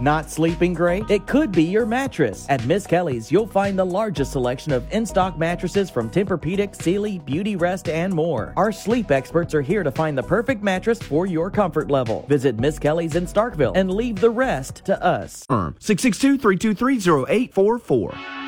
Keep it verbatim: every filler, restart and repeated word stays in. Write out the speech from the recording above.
Not sleeping great? It could be your mattress. At Miss Kelly's, you'll find the largest selection of in-stock mattresses from Tempur-Pedic, Sealy, Beauty Rest, and more. Our sleep experts are here to find the perfect mattress for your comfort level. Visit Miss Kelly's in Starkville and leave the rest to us. six six two, three two three, zero eight four four.